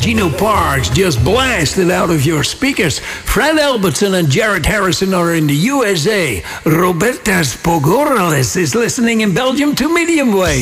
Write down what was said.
Gino Parks just blasted out of your speakers. Fred Albertson and Jared Harrison are in the USA. Robertas Pogorales is listening in Belgium to medium wave.